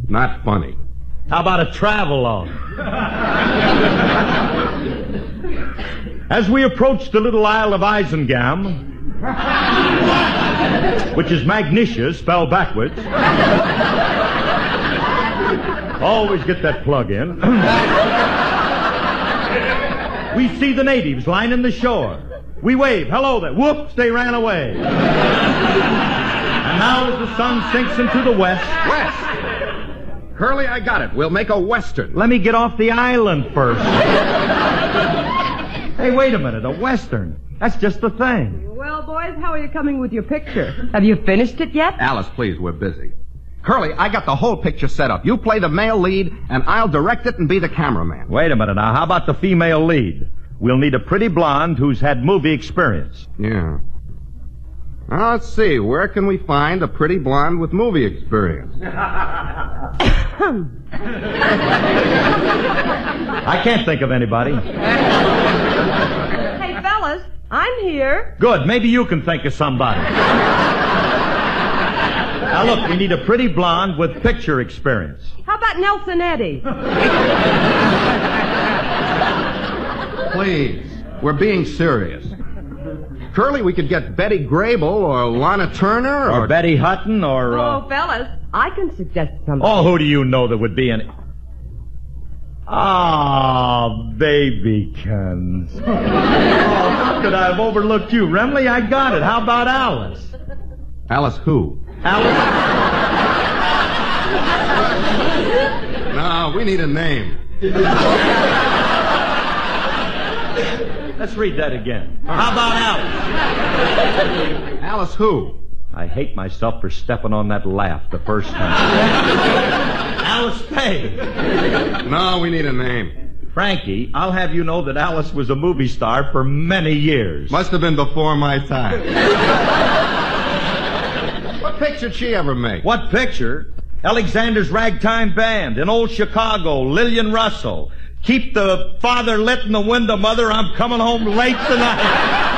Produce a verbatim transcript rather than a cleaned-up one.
Not funny. How about a travelogue? As we approach the little Isle of Isengam, which is Magnesia spelled backwards. Always get that plug in. We see the natives lining the shore. We wave, hello there. Whoops, they ran away. And now as the sun sinks into the west... West! Curly, I got it. We'll make a western. Let me get off the island first. Hey, wait a minute. A western. That's just the thing. Well, boys, how are you coming with your picture? Have you finished it yet? Alice, please, we're busy. Curly, I got the whole picture set up. You play the male lead, and I'll direct it and be the cameraman. Wait a minute now. How about the female lead? We'll need a pretty blonde who's had movie experience. Yeah. Now, let's see. Where can we find a pretty blonde with movie experience? I can't think of anybody. Hey, fellas, I'm here. Good. Maybe you can think of somebody. Now, look, we need a pretty blonde with picture experience. How about Nelson Eddy? Please. We're being serious. Curly, we could get Betty Grable or Lana Turner or... Or Betty Hutton or... Uh... Oh, fellas, I can suggest somebody. Oh, who do you know that would be in... Ah, babykins. Oh, how could I have overlooked you? Remley, I got it. How about Alice? Alice who? Alice? No, we need a name. Let's read that again. How about Alice? Alice who? I hate myself for stepping on that laugh the first time. Alice Faye. No, we need a name. Frankie, I'll have you know that Alice was a movie star for many years. Must have been before my time. What picture did she ever make? What picture? Alexander's Ragtime Band in old Chicago, Lillian Russell. Keep the father lit in the window, mother. I'm coming home late tonight.